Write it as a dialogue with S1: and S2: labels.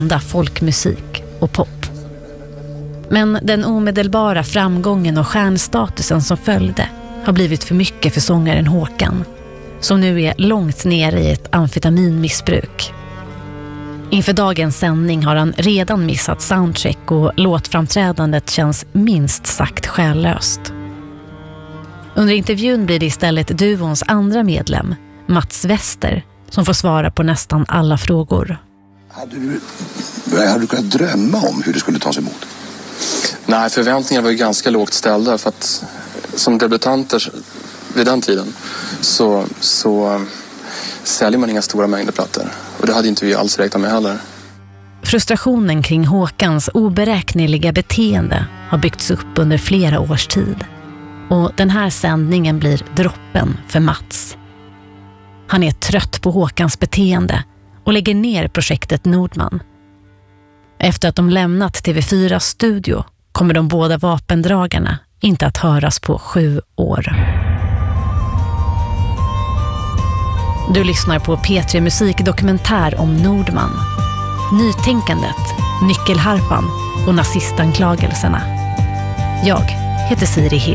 S1: folkmusik och pop. Men den omedelbara framgången och stjärnstatusen som följde har blivit för mycket för sångaren Håkan, som nu är långt ner i ett amfetaminmissbruk. Inför dagens sändning har han redan missat soundcheck och låtframträdandet känns minst sagt själlöst. Under intervjun blir det istället duons andra medlem, Mats Wester, som får svara på nästan alla frågor.
S2: Hade du kunnat drömma om hur det skulle tas emot?
S3: Nej, förväntningarna var ju ganska lågt ställda för att som debutanter vid den tiden så säljer man inga stora mängder plattor. Och det hade inte vi alls räknat med heller.
S1: Frustrationen kring Håkans oberäkneliga beteende har byggts upp under flera års tid. Och den här sändningen blir droppen för Mats. Han är trött på Håkans beteende och lägger ner projektet Nordman. Efter att de lämnat TV4 studio kommer de båda vapendragarna inte att höras på 7 år. Du lyssnar på P3 Musikdokumentär om Nordman. Nytänkandet, nyckelharpan och nazistanklagelserna. Jag heter Siri Hill.